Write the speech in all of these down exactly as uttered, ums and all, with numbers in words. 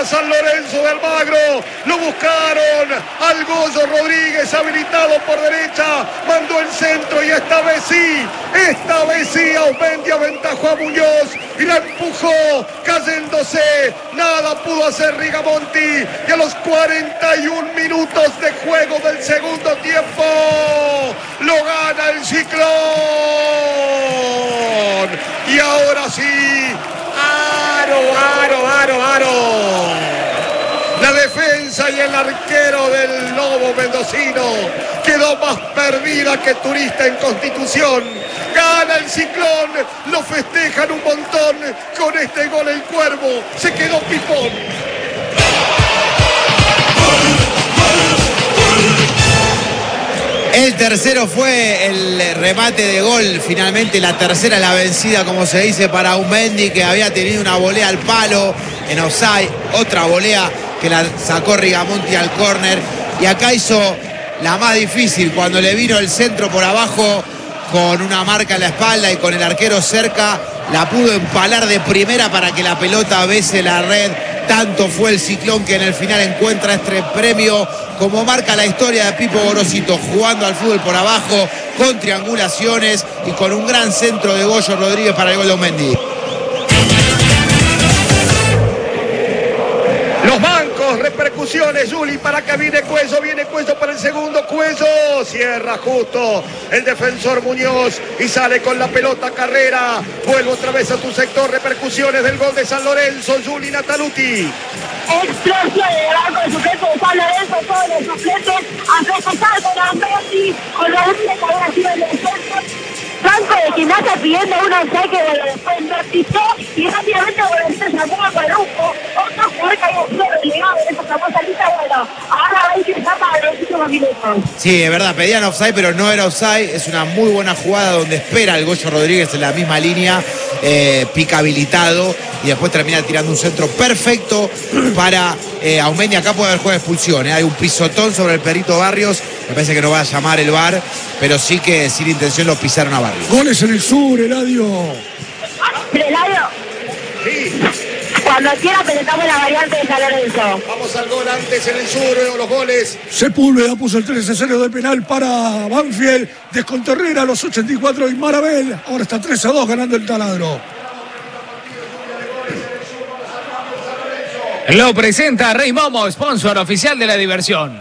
para San Lorenzo de Almagro. Lo buscaron al Goyo Rodríguez, habilitado por derecha. Mandó el centro y esta vez sí, esta vez sí, Aumendi aventajó a Muñoz y la empujó cayéndose. Nada pudo hacer Rigamonti. Y a los cuarenta y un minutos de juego del segundo tiempo lo gana el Ciclón. Y ahora sí, aro, aro, aro, aro. La defensa y el arquero del Lobo mendocino quedó más perdida que turista en Constitución. Gana el Ciclón, lo festejan un montón. Con este gol el Cuervo se quedó pipón. El tercero fue el remate de gol, finalmente la tercera la vencida, como se dice, para Aumendi, que había tenido una volea al palo en offside, otra volea que la sacó Rigamonti al córner, y acá hizo la más difícil, cuando le vino el centro por abajo con una marca en la espalda y con el arquero cerca, la pudo empalar de primera para que la pelota bese la red. Tanto fue el Ciclón que en el final encuentra este premio, como marca la historia de Pipo Gorosito, jugando al fútbol por abajo, con triangulaciones y con un gran centro de Goyo Rodríguez para el gol de Aumendi. Los bancos, repercusiones, Juli, para que viene Cuello, viene Cuello para el segundo, Cuello, cierra justo el defensor Muñoz y sale con la pelota Carrera, vuelve otra vez a tu sector, repercusiones del gol de San Lorenzo, Juli Nataluti. Explosión en el arco de suplente de San Lorenzo, todos los suplentes a festejar con Aumendi, con Rodríguez que había sido el defensor. Franco de Gimnasia pidiendo un offside que bueno, después no pisó y rápidamente Bolívar sacó a Paruco, otro jugador que había sido relegado en esa famosa lista. Bueno, ahora va a ingresar para los últimos minutos. Sí, es verdad, pedían offside, pero no era offside. Es una muy buena jugada donde espera el Goyo Rodríguez en la misma línea, eh, pica habilitado y después termina tirando un centro perfecto para eh, Aumendi. Acá puede haber juego de expulsión, ¿eh? Hay un pisotón sobre el Perito Barrios, me parece que no va a llamar el V A R, pero sí que sin intención lo pisaron a Barrios. Goles en el sur, Eladio. Eladio. Sí. Cuando quiera presentamos la variante de San Lorenzo. Vamos al gol antes en el sur, los goles. Sepúlveda puso el tres a cero de penal para Banfield. Descontó Herrera a los ochenta y cuatro y Marabel. Ahora está tres a dos ganando el Taladro. Lo presenta Rey Momo, sponsor oficial de la diversión.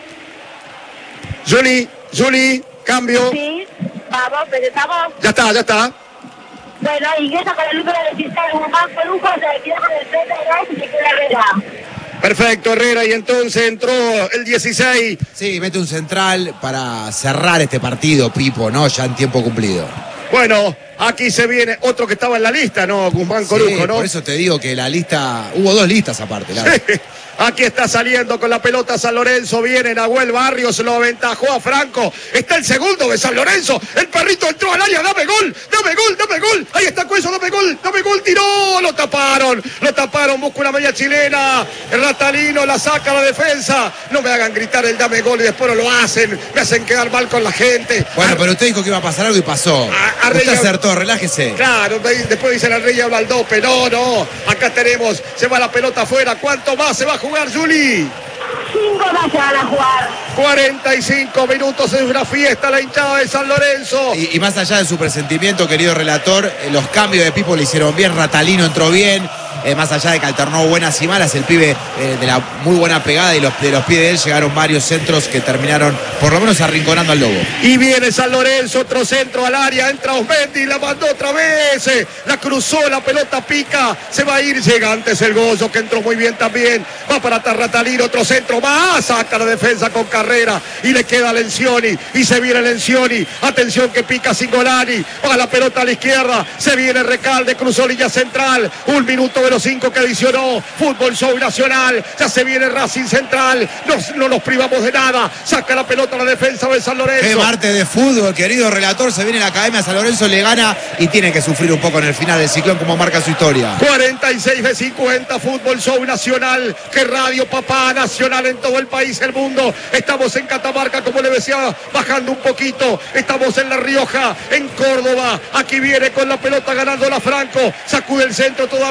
Juli, Juli, cambio. Sí, vamos, presentamos. Ya está, ya está. Bueno, ingresa con el número dieciséis, Guzmán Corujo, se queda con el treinta y dos y se queda Herrera. Perfecto, Herrera, y entonces entró el dieciséis. Sí, mete un central para cerrar este partido, Pipo, ¿no? Ya en tiempo cumplido. Bueno, aquí se viene otro que estaba en la lista, ¿no? Guzmán Corujo, sí, ¿no? Por eso te digo que la lista, hubo dos listas aparte, la Sí. Aquí está saliendo con la pelota San Lorenzo. Viene Nahuel Barrios, lo aventajó a Franco. Está el segundo de San Lorenzo. El perrito entró al área. Dame gol, dame gol, dame gol. Ahí está Cuello, dame gol, dame gol. Tiró, lo taparon, lo taparon. Busca una media chilena. El Ratalino la saca a la defensa. No me hagan gritar el dame gol y después no lo hacen. Me hacen quedar mal con la gente. Bueno, Ar pero usted dijo que iba a pasar algo y pasó. A, a usted acertó, relájese. Claro, después dicen al Rey habla al dope. No, no. Acá tenemos, se va la pelota afuera. ¿Cuánto más se va a jugar, Juli? Cinco más se van a jugar. cuarenta y cinco minutos, es una fiesta la hinchada de San Lorenzo. Y, y más allá de su presentimiento, querido relator, eh, los cambios de Pipo le hicieron bien. Ratalino entró bien. Eh, más allá de que alternó buenas y malas, el pibe eh, de la muy buena pegada y los, de los pies de él llegaron varios centros que terminaron por lo menos arrinconando al Lobo. Y viene San Lorenzo, otro centro al área, entra Aumendi, la mandó otra vez, eh, la cruzó, la pelota pica, se va a ir, llega antes el Goyo, que entró muy bien también, va para Tarratalino, otro centro más, saca la defensa con Carrera y le queda Lencioni, y se viene Lencioni, atención que pica Singolani, va la pelota a la izquierda, se viene Recalde, cruzó línea central, un minuto de los cinco que adicionó, Fútbol Show Nacional, ya se viene Racing Central, no, no nos privamos de nada, saca la pelota a la defensa de San Lorenzo. Qué martes de fútbol, querido relator, se viene la Academia San Lorenzo, le gana y tiene que sufrir un poco en el final del Ciclón como marca su historia. cuarenta y seis de cincuenta, Fútbol Show Nacional, que radio papá nacional en todo el país, el mundo, estamos en Catamarca, como le decía, bajando un poquito, estamos en La Rioja, en Córdoba, aquí viene con la pelota ganando la Franco, sacude el centro, todavía no,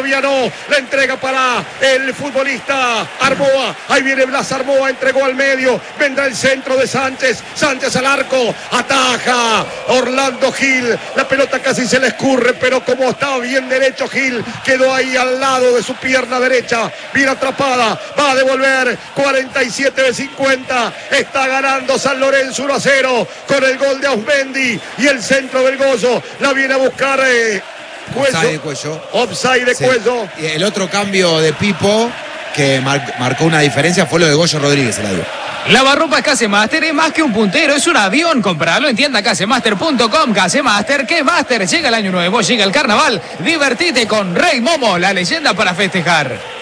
La entrega para el futbolista Armoa. Ahí viene Blas Armoa, entregó al medio. Vendrá el centro de Sánchez. Sánchez al arco. Ataja Orlando Gil. La pelota casi se le escurre, pero como estaba bien derecho Gil, quedó ahí al lado de su pierna derecha. Bien atrapada. Va a devolver. cuarenta y siete de cincuenta. Está ganando San Lorenzo uno a cero con el gol de Ausmendi y el centro del Gozo. La viene a buscar eh, Cuello. Offside de Cuello. Offside de Sí. Cuello. Y el otro cambio de Pipo que mar- marcó una diferencia fue lo de Goyo Rodríguez, se la dio. Lavarropas Casemaster es más que un puntero, es un avión. Compralo en tienda casemaster punto com. Casemaster, que es Master. Llega el año nuevo, llega el carnaval. Divertite con Rey Momo, la leyenda para festejar.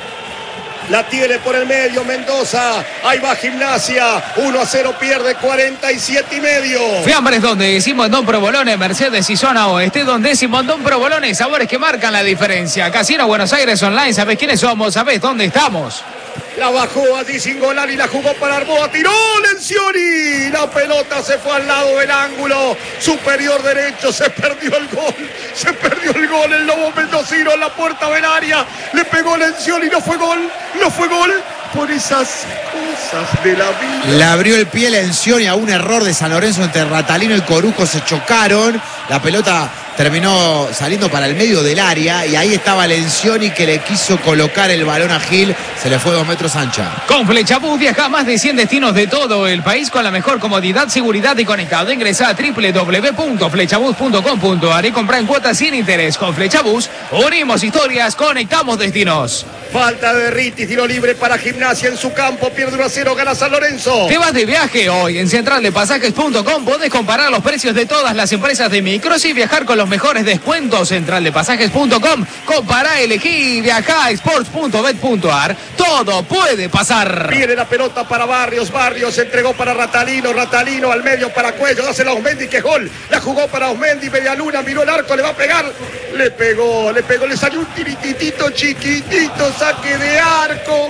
La tiene por el medio Mendoza. Ahí va Gimnasia. uno a cero pierde, cuarenta y siete y medio. Fiambres donde Simondón Provolone, Mercedes y Zona Oeste, donde Simondón Provolone, sabores que marcan la diferencia. Casino Buenos Aires Online, ¿sabés quiénes somos? ¿Sabés dónde estamos? La bajó allí Singolani, la jugó para Arboa, tiró Lencioni. La pelota se fue al lado del ángulo superior derecho, se perdió el gol, se perdió el gol. El Lobo Mendocino en la puerta del área, le pegó Lencioni, no fue gol, no fue gol. Por esas cosas de la vida. Le abrió el pie Lencioni a un error de San Lorenzo entre Ratalino y Corujo, se chocaron. La pelota terminó saliendo para el medio del área y ahí estaba Lencioni que le quiso colocar el balón a Gil, se le fue dos metros ancha. Con Flechabús viaja a más de cien destinos de todo el país con la mejor comodidad, seguridad y conectado. Ingresa a doble u doble u doble u punto flechabús punto com punto a r y compra en cuotas sin interés. Con Flechabús unimos historias, conectamos destinos. Falta de Ritti, tiro libre para Gimnasia en su campo, pierde uno a cero, gana San Lorenzo. Te vas de viaje hoy en central de pasajes punto com. Podés comparar los precios de todas las empresas de micros y viajar con los mejores descuentos. central de pasajes punto com. Compará, elegí, viajá, sports punto bet punto a r. Todo puede pasar. Viene la pelota para Barrios, Barrios entregó para Ratalino, Ratalino al medio para Cuello, dásela a Ausmendi, que es gol. La jugó para Ausmendi, media luna, miró el arco, le va a pegar. Le pegó, le pegó, le salió un tirititito chiquitito, saque de arco.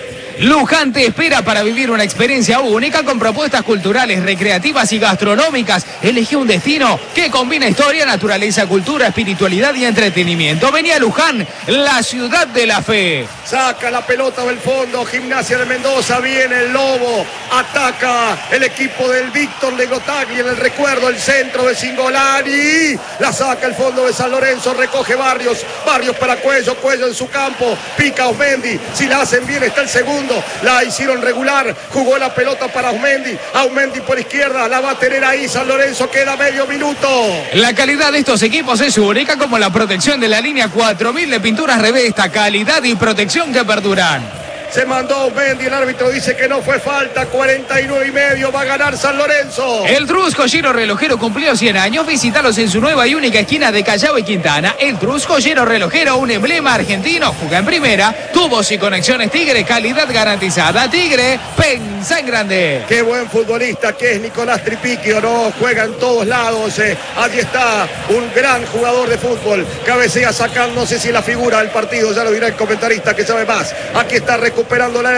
Luján te espera para vivir una experiencia única con propuestas culturales, recreativas y gastronómicas. Elegí un destino que combina historia, naturaleza, cultura, espiritualidad y entretenimiento. Vení a Luján, la ciudad de la fe. Saca la pelota del fondo, Gimnasia de Mendoza, viene el Lobo, ataca el equipo del Víctor Legrotagli en el recuerdo, el centro de Singolani, la saca el fondo de San Lorenzo, recoge Barrios, Barrios para Cuello, Cuello en su campo, pica Ausmendi, si la hacen bien está el segundo, la hicieron regular, jugó la pelota para Ausmendi, Ausmendi por izquierda, la va a tener ahí San Lorenzo, queda medio minuto. La calidad de estos equipos es única, como la protección de la línea cuatro mil de pinturas Revesta, calidad y protección que perduran. Se mandó Ausmendi, el árbitro dice que no fue falta, cuarenta y nueve y medio, va a ganar San Lorenzo. El Trus Joyero Relojero cumplió cien años, visítalos en su nueva y única esquina de Callao y Quintana. El Trus Joyero Relojero, un emblema argentino, juega en primera, tubos y conexiones Tigre, calidad garantizada. Tigre, pensa en grande. Qué buen futbolista que es Nicolás Tripiquio, ¿no? Juega en todos lados, eh. Allí está un gran jugador de fútbol, cabecea sacando, no sé si la figura del partido, ya lo dirá el comentarista que sabe más. Aquí está recuperando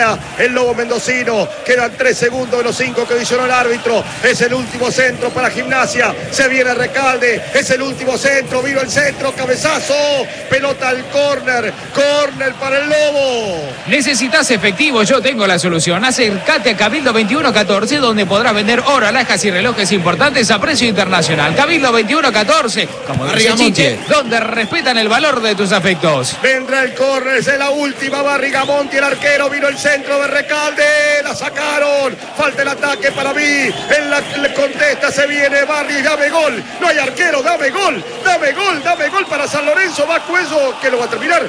el Lobo Mendocino, quedan tres segundos de los cinco que adicionó el árbitro, es el último centro para Gimnasia, se viene Recalde, es el último centro, vino el centro, cabezazo, pelota al córner, córner para el Lobo. Necesitas efectivo, yo tengo la solución. Acércate a Cabildo veintiuno catorce, donde podrás vender oro, alhajas y relojes importantes a precio internacional. Cabildo veintiuno catorce, como dice Chiche, donde respetan el valor de tus afectos. Vendrá el córner, es la última, Barrigamonti, el arquero, vino el centro de Recalde, la sacaron, falta el ataque para mí, en la le contesta, se viene Barrios, dame gol, no hay arquero, dame gol, dame gol, dame gol para San Lorenzo, va Cuello, que lo va a terminar.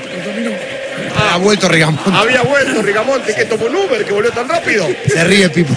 Ah, ha vuelto Rigamonti. Había vuelto Rigamonti, que tomó un Uber, que volvió tan rápido. Se ríe Pipo.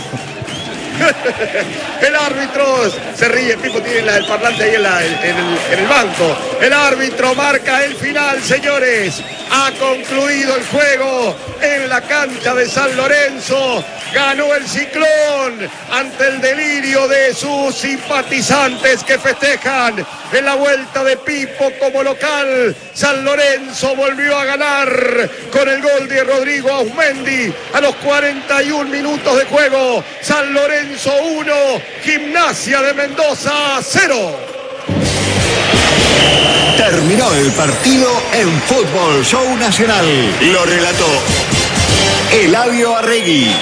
El árbitro se ríe, Pipo tiene la, el parlante ahí en, la, en, el, en el banco. El árbitro marca el final, señores. Ha concluido el juego en la cancha de San Lorenzo. Ganó el Ciclón ante el delirio de sus simpatizantes que festejan en la vuelta de Pipo como local. San Lorenzo volvió a ganar con el gol de Rodrigo Ausmendi a los cuarenta y un minutos de juego. San Lorenzo uno, Gimnasia de Mendoza cero. Terminó el partido en Fútbol Show Nacional. Lo relató Eladio Arregui.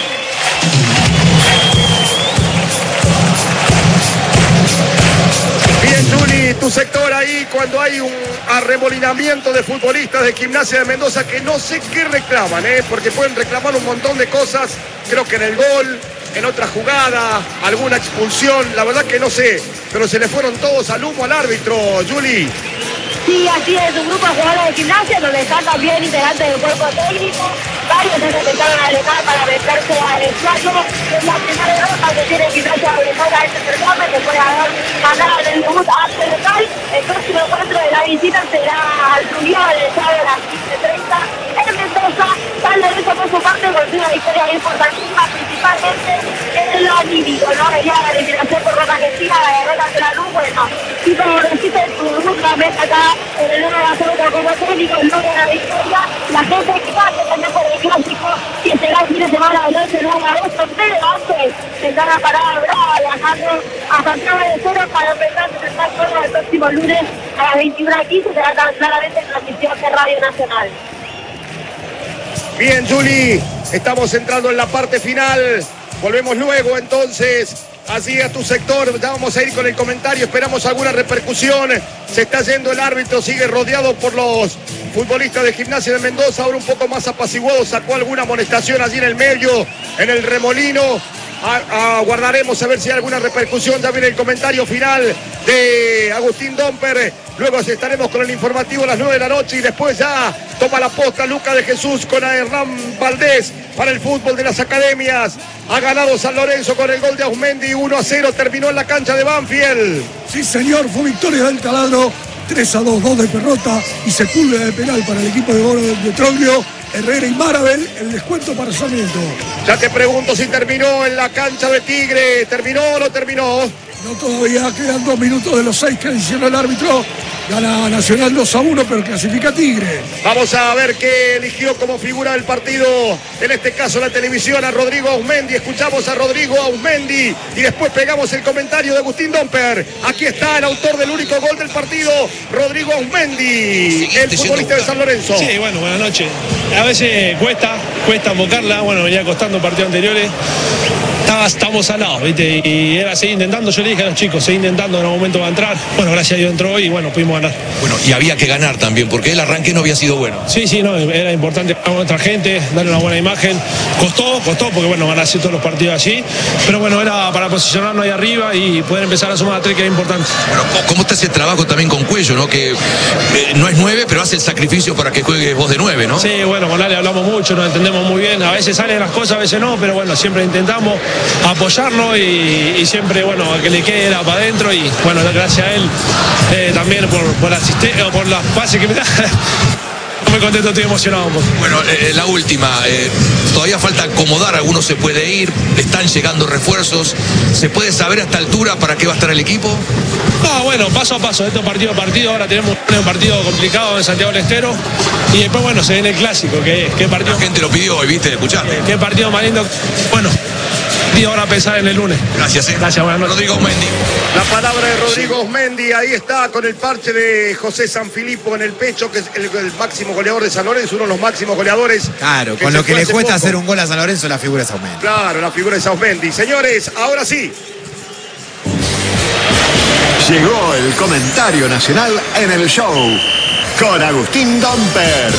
Bien, Juli, tu sector ahí cuando hay un arremolinamiento de futbolistas de Gimnasia de Mendoza que no sé qué reclaman, ¿eh? Porque pueden reclamar un montón de cosas, creo que en el gol, en otra jugada, alguna expulsión, la verdad que no sé, pero se le fueron todos al humo al árbitro, Juli. Sí, así es, un grupo de jugadores de Gimnasia donde están también integrantes del cuerpo técnico. Varios se intentaron alejar para meterse al espacio. Es la primera derrota que tiene Gimnasia de Mendoza a este certamen, después de haber ganado en el debut ante local. El próximo encuentro de la visita será al Trujillo del Estado a las quince treinta en Mendoza. San Lorenzo por su parte consigue una victoria importantísima, principalmente en lo anímico, ¿no? Venía la eliminación por Roca Argentina, la derrota de la luz, bueno, y pobrecita en su debut nuevamente acá en el uno de la segunda como técnico, logra la victoria. La gente que pasa también por el clásico, que será el fin de semana del once de agosto, pero antes tendrá la parada brava viajando a Santiago de Cero para empezar a presentar todo el próximo lunes a las veintiuna quince, será tan claramente en transmisión de Radio Nacional. Bien, Juli, estamos entrando en la parte final. Volvemos luego, entonces, así a tu sector. Ya vamos a ir con el comentario, esperamos alguna repercusión. Se está yendo el árbitro, sigue rodeado por los futbolistas de Gimnasia de Mendoza, ahora un poco más apaciguado, sacó alguna amonestación allí en el medio, en el remolino. Aguardaremos a ver si hay alguna repercusión. Ya viene el comentario final de Agustín Domper. Luego estaremos con el informativo a las nueve de la noche y después ya toma la posta Luca de Jesús con Hernán Valdés para el fútbol de las academias. Ha ganado San Lorenzo con el gol de Ausmendi, uno a cero, terminó en la cancha de Banfield. Sí, señor, fue victoria del Taladro, tres a dos, dos de Perrota y Sepúlveda de penal para el equipo de Goro de Troglio. Herrera y Marabel, el descuento para Sarmiento. Ya te pregunto si terminó en la cancha de Tigre. ¿Terminó o no terminó? No, todavía quedan dos minutos de los seis que adicionó el árbitro. Gana Nacional dos a uno, pero clasifica Tigre. Vamos a ver qué eligió como figura del partido, en este caso la televisión, a Rodrigo Ausmendi. Escuchamos a Rodrigo Ausmendi y después pegamos el comentario de Agustín Domper. Aquí está el autor del único gol del partido, Rodrigo Ausmendi, el futbolista de San Lorenzo. Sí, bueno, buenas noches. A veces cuesta, cuesta invocarla. Bueno, venía costando partidos anteriores. Estamos al lado, ¿viste? Y era seguir intentando. Yo le dije a los chicos, seguir intentando, en algún momento va a entrar. Bueno, gracias a Dios entró hoy y bueno, pudimos ganar. Bueno, y había que ganar también, porque el arranque no había sido bueno. Sí, sí, no, era importante a nuestra gente, darle una buena imagen. Costó, costó, porque bueno, van a hacer todos los partidos allí. Pero bueno, era para posicionarnos ahí arriba y poder empezar a sumar a tres, que es importante. Bueno, ¿cómo está ese trabajo también con Cuello, no? Que eh, no es nueve, pero hace el sacrificio para que juegue vos de nueve, ¿no? Sí, bueno, con Ale hablamos mucho, nos entendemos muy bien. A veces salen las cosas, a veces no, pero bueno, siempre intentamos apoyarnos y, y siempre, bueno, a que le quede para adentro y bueno, gracias a él eh, también por, por, asiste, por las pases que me da. Muy contento, estoy emocionado un poco. Bueno, eh, la última, eh, todavía falta acomodar, algunos se puede ir, están llegando refuerzos, ¿se puede saber a esta altura para qué va a estar el equipo? No, bueno, paso a paso, esto partido a partido, ahora tenemos un partido complicado en Santiago del Estero y después, bueno, se viene el clásico, que qué partido. La gente lo pidió hoy, viste, escuchame. Qué partido más lindo, bueno. Y ahora a pensar en el lunes. Gracias, eh. Gracias, buenas noches. Rodrigo Ausmendi. La palabra de Rodrigo Ausmendi, ahí está con el parche de José Sanfilippo en el pecho, que es el, el máximo goleador de San Lorenzo, uno de los máximos goleadores. Claro, con lo que le cuesta hacer un gol a San Lorenzo, la figura es Ausmendi. Claro, la figura es Ausmendi. Señores, ahora sí. Llegó el comentario nacional en el show con Agustín Domper.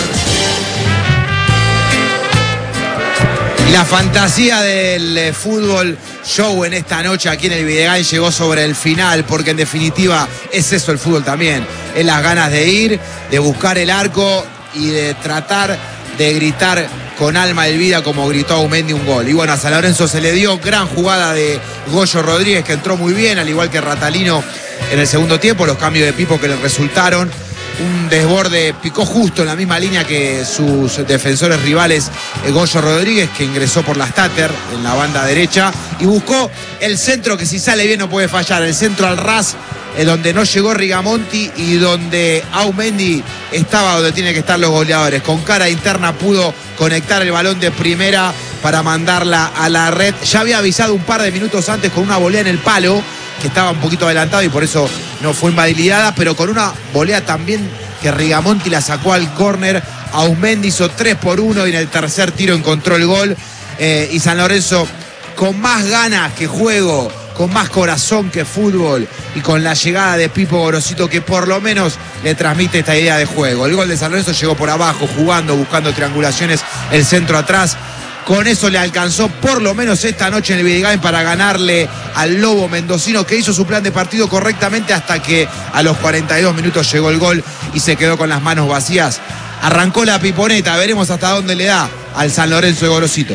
La fantasía del eh, fútbol show en esta noche aquí en el Videgain llegó sobre el final, porque en definitiva es eso el fútbol también. Es las ganas de ir, de buscar el arco y de tratar de gritar con alma y vida como gritó Ausmendi un gol. Y bueno, a San Lorenzo se le dio gran jugada de Goyo Rodríguez, que entró muy bien, al igual que Ratalino en el segundo tiempo, los cambios de Pipo que le resultaron. Un desborde, picó justo en la misma línea que sus defensores rivales, Goyo Rodríguez, que ingresó por la Stater en la banda derecha y buscó el centro que si sale bien no puede fallar, el centro al ras, eh, donde no llegó Rigamonti y donde Ausmendi estaba donde tienen que estar los goleadores. Con cara interna pudo conectar el balón de primera para mandarla a la red. Ya había avisado un par de minutos antes con una volea en el palo, que estaba un poquito adelantado y por eso no fue invalidada, pero con una volea también que Rigamonti la sacó al córner. Auzmendi hizo tres por uno y en el tercer tiro encontró el gol. Eh, y San Lorenzo con más ganas que juego, con más corazón que fútbol y con la llegada de Pipo Gorosito, que por lo menos le transmite esta idea de juego. El gol de San Lorenzo llegó por abajo, jugando, buscando triangulaciones, el centro atrás. Con eso le alcanzó por lo menos esta noche en el Vidigain para ganarle al Lobo mendocino, que hizo su plan de partido correctamente hasta que a los cuarenta y dos minutos llegó el gol y se quedó con las manos vacías. Arrancó la piponeta, veremos hasta dónde le da al San Lorenzo de Gorosito.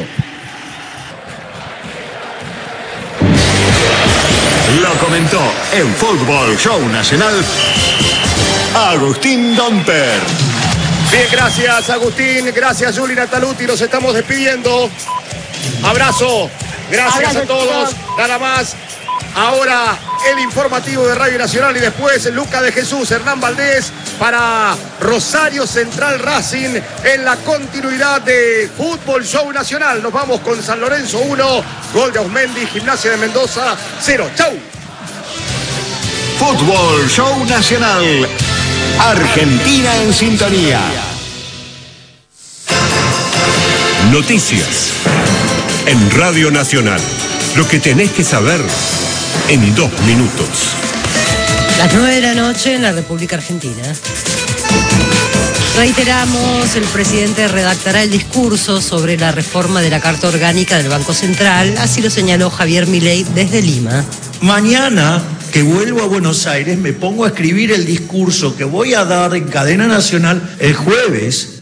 Lo comentó en Fútbol Show Nacional Agustín Domper. Bien, gracias Agustín, gracias Juli Nataluti, nos estamos despidiendo. Abrazo, gracias Abrazo, a todos, chicos. nada más. Ahora el informativo de Radio Nacional y después Luca de Jesús, Hernán Valdés para Rosario Central Racing en la continuidad de Fútbol Show Nacional. Nos vamos con San Lorenzo uno, gol de Auzmendi, Gimnasia de Mendoza cero. Chau. Fútbol Show Nacional. Argentina en sintonía. Noticias en Radio Nacional. Lo que tenés que saber en dos minutos. Las nueve de la noche en la República Argentina. Reiteramos, el presidente redactará el discurso sobre la reforma de la Carta Orgánica del Banco Central, así lo señaló Javier Milei desde Lima. Mañana que vuelvo a Buenos Aires me pongo a escribir el discurso que voy a dar en cadena nacional el jueves